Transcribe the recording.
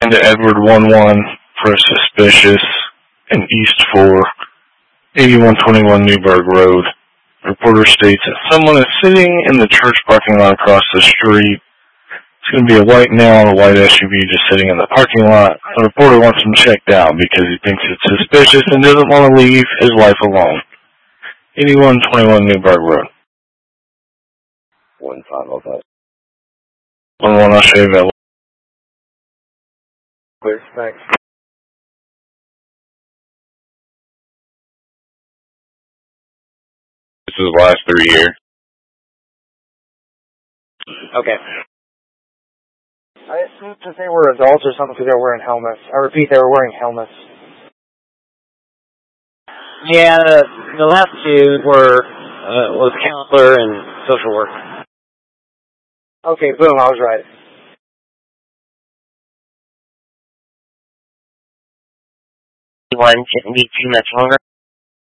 into Edward 11 for a suspicious and East 4, 8121 Newburgh Road. Reporter states that someone is sitting in the church parking lot across the street. It's going to be a white male on a white SUV just sitting in the parking lot. The reporter wants him checked out because he thinks it's suspicious and doesn't want to leave his wife alone. 8121 Newburgh Road. 1505. 11, I'll show you that. Clear, thanks. This is the last 3 years. Okay. I assumed that they were adults or something because they were wearing helmets. I repeat, they were wearing helmets. Yeah, the last two was counselor and social work. Okay, boom, I was right. One shouldn't be too much longer.